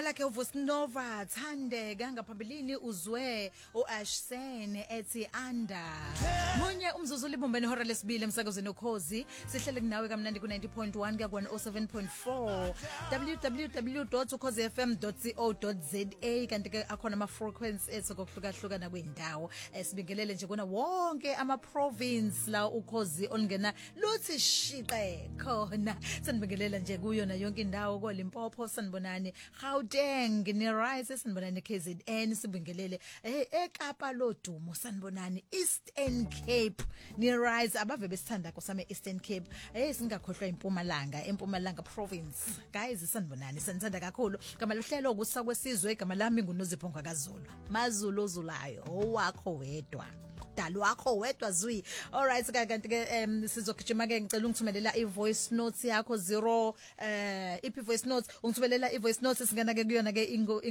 lakhe uVusnova Thandeka ngaphambilini uzwe uAshsen ethi anda munye umzuzu libumbene ihora lesibili emsakazweni ukhozi sihlele kunawe kamnandi ku 90.1 ka 107.4 www.ukhozifm.co.za kanti ke akhona ama frequencies esokuhlukahlukana kwindawo esibingelele nje kuna wonke ama province la ukhozi olingena luthi shiqe khona sanibingelela nje kuyo na yonke indawo ko Limpopo sanibonani Gauteng ni Rise sanibonani KZN sibingelele eKapa lodumo sanibonani Eastern Cape ni Rise abave besithanda kusame Eastern Cape singakhohlwa eMpumalanga province guys sanibonani sanithanda kakhulu kama luhlelo ukusa kwesizwe igama lami nguNozipho Ngwakazulu Mazulu ozulayo owakho wedwa dalo wakho wedwa zwi alright kanti ke sizogijima ke ngicela ungithumelela ivoice notes yakho 0 iphi voice notes ungithumelela ivoice notes singana ke kuyona ke